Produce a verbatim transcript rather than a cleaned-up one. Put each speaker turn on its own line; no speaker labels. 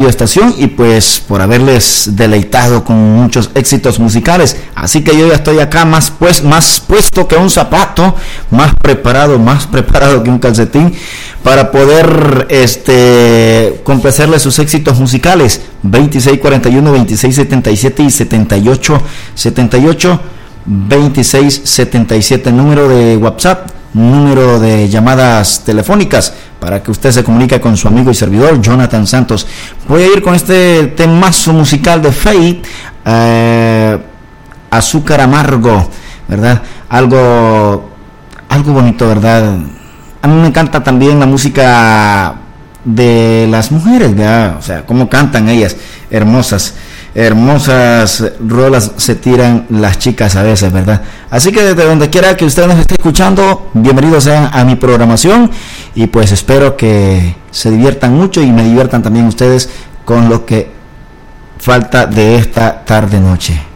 Radio Estación y pues por haberles deleitado con muchos éxitos musicales. Así que yo ya estoy acá más pues más puesto que un zapato, más preparado, más preparado que un calcetín para poder este complacerles sus éxitos musicales. Veintiséis cuarenta y uno, veintiséis setenta y siete y setenta y ocho setenta y ocho, veintiséis setenta y siete, número de WhatsApp, número de llamadas telefónicas para que usted se comunique con su amigo y servidor Jonathan Santos. Voy a ir con este temazo musical de Faith, eh, Azúcar Amargo, ¿verdad? Algo, algo bonito, ¿verdad? A mí me encanta también la música de las mujeres, ¿verdad? O sea, cómo cantan ellas, hermosas. Hermosas rolas se tiran las chicas a veces, ¿verdad? Así que desde donde quiera que usted nos esté escuchando, bienvenidos sean a mi programación y pues espero que se diviertan mucho y me diviertan también ustedes con lo que falta de esta tarde noche.